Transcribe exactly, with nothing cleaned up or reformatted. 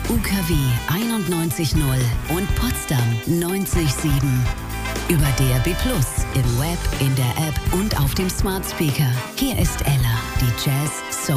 U K W einundneunzig null und Potsdam neunzig sieben. Über D A B plus, im Web, in der App und auf dem Smart Speaker. Hier ist Ella, die Jazz Soul